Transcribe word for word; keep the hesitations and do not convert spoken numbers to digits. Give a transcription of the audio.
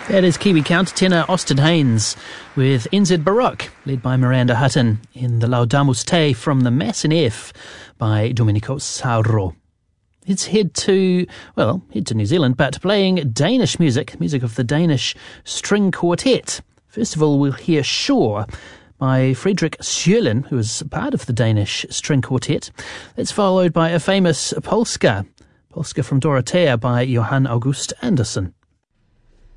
That is Kiwi countertenor Austin Haynes with N Z Baroque, led by Miranda Hutton, in the Laudamus Te from the Mass in F by Domenico Sauro. Let's head to, well, head to New Zealand, but playing Danish music, music of the Danish String Quartet. First of all, we'll hear Shore by Fredrik Sjölin, who is part of the Danish String Quartet. That's followed by a famous Polska, Polska from Dorotea by Johann August Andersson.